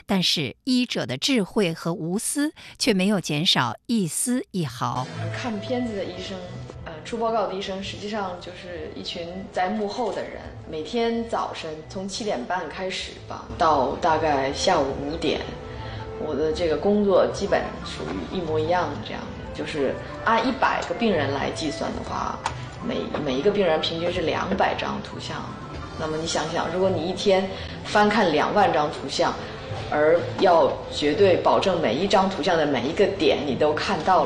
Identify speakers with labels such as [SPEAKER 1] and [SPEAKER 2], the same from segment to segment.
[SPEAKER 1] 但是医者的智慧和无私却没有减少一丝一毫。
[SPEAKER 2] 看片子的医生，出报告的医生，实际上就是一群在幕后的人。每天早晨从7点半开始吧，到大概下午5点，我的这个工作基本属于一模一样的这样的，就是按100个病人来计算的话，每一个病人平均是200张图像。那么你想想，如果你一天翻看2万张图像，而要绝对保证每一张图像的每一个点你都看到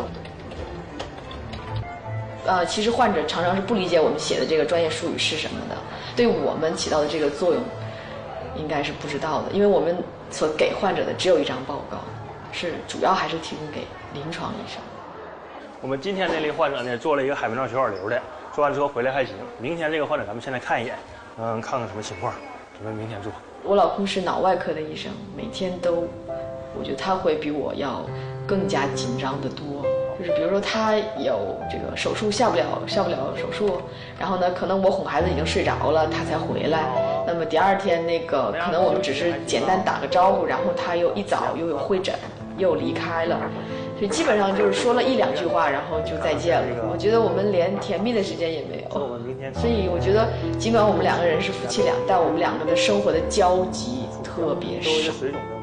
[SPEAKER 2] 了，其实患者常常是不理解我们写的这个专业术语是什么的，对我们起到的这个作用应该是不知道的，因为我们所给患者的只有一张报告，是主要还是提供给临床医生。
[SPEAKER 3] 我们今天这类患者呢，做了一个海绵状血管瘤的，做完之后回来还行。明天这个患者咱们现在看一眼，看看什么情况，准备明天做。
[SPEAKER 2] 我老公是脑外科的医生，每天都，我觉得他会比我要更加紧张得多。就是比如说他有这个手术下不了手术，然后呢，可能我哄孩子已经睡着了，他才回来。那么第二天那个可能我们只是简单打个招呼，然后他又一早又有会诊，又离开了。所以基本上就是说了1、2句话，然后就再见了。我觉得我们连甜蜜的时间也没有。所以我觉得，尽管我们2个人是夫妻俩，但我们2个的生活的交集特别少。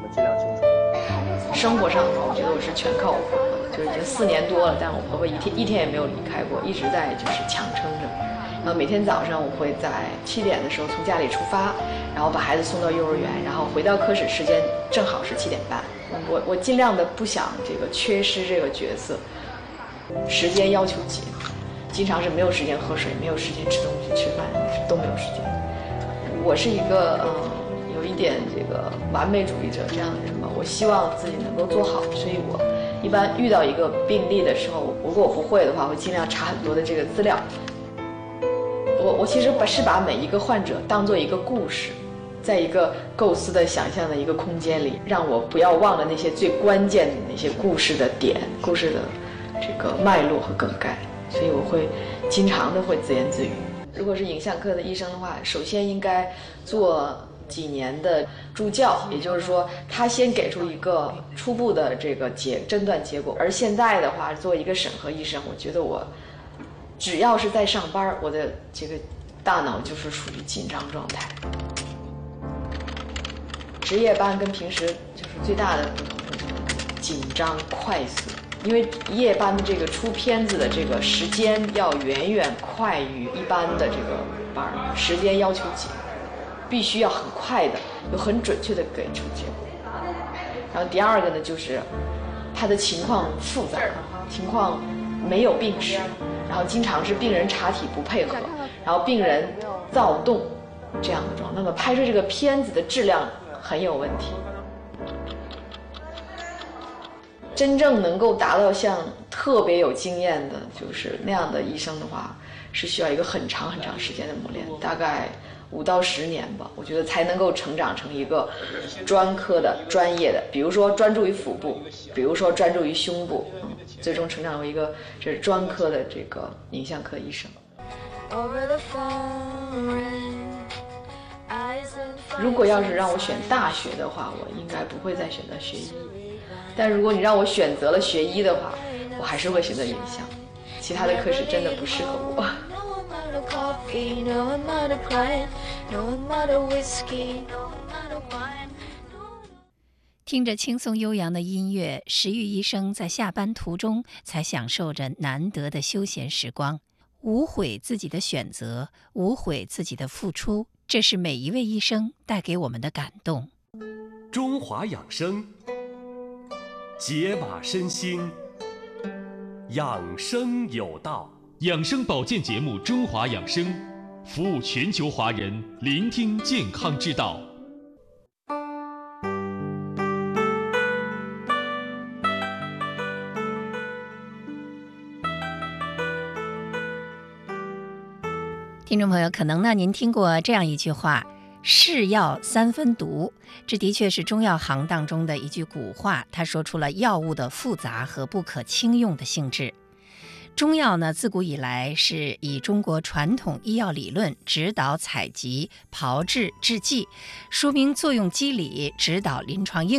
[SPEAKER 2] 生活上，我觉得我是全靠我婆婆，就是已经4年多了，但我婆婆一天也没有离开过，一直在就是强撑着。然后每天早上我会在7点的时候从家里出发，然后把孩子送到幼儿园，然后回到科室时间正好是7点半。我尽量的不想这个缺失这个角色，时间要求紧，经常是没有时间喝水，没有时间吃东西、吃饭，都没有时间。我是一个有一点这个完美主义者这样的人吧，我希望自己能够做好，所以我一般遇到一个病例的时候，如果我不会的话，我尽量查很多的这个资料。我其实是把每一个患者当做一个故事，在一个构思的想象的一个空间里，让我不要忘了那些最关键的那些故事的点，故事的这个脉络和梗概，所以我会经常的会自言自语。如果是影像科的医生的话，首先应该做几年的助教，也就是说他先给出一个初步的这个诊断结果。而现在的话，做一个审核医生，我觉得我只要是在上班，我的这个大脑就是处于紧张状态。值夜班跟平时就是最大的不同就是紧张快速，因为夜班的这个出片子的这个时间要远远快于一般的这个班，时间要求紧，必须要很快的又很准确的给出结果。然后第二个呢，就是他的情况复杂，情况没有病史，然后经常是病人查体不配合，然后病人躁动这样的状况，那么拍摄这个片子的质量很有问题。真正能够达到像特别有经验的就是那样的医生的话，是需要一个很长很长时间的磨练，大概5到10年吧，我觉得才能够成长成一个专科的专业的，比如说专注于腹部，比如说专注于胸部，最终成长为一个这是专科的这个影像科医生。如果要是让我选大学的话，我应该不会再选择学医，但如果你让我选择了学医的话，我还是会选择影像，其他的科室真的不适合我。
[SPEAKER 1] 听着轻松悠扬的音乐，石玉医生在下班途中才享受着难得的休闲时光，无悔自己的选择，无悔自己的付出，这是每一位医生带给我们的感动。
[SPEAKER 4] 中华养生，解码身心，养生有道。
[SPEAKER 5] 养生保健节目《中华养生》，服务全球华人，聆听健康之道。
[SPEAKER 1] 听众朋友，可能呢您听过这样一句话，是药3分毒，这的确是中药行当中的一句古话，它说出了药物的复杂和不可轻用的性质。中药呢，自古以来是以中国传统医药理论指导采集、炮制、制剂，说明作用机理，指导临床应